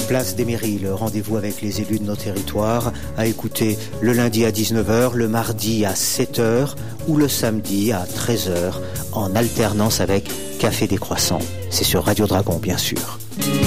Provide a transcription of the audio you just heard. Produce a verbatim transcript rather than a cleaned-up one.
Place des Mairies, le rendez-vous avec les élus de nos territoires, à écouter le lundi à dix-neuf heures, le mardi à sept heures ou le samedi à treize heures, en alternance avec Café des Croissants. C'est sur Radio Dragon, bien sûr.